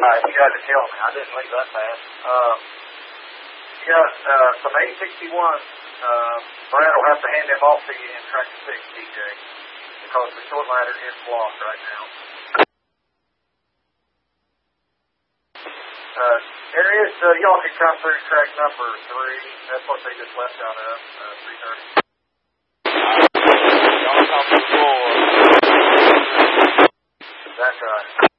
Alright, you got to tell me. I didn't leave that fast. Some 861. Brad will have to hand them off to you in track 6, DJ, because the short ladder is blocked right now. There is, y'all can come through track number 3. That's what they just left out of, 330. Y'all come to the floor. That's right.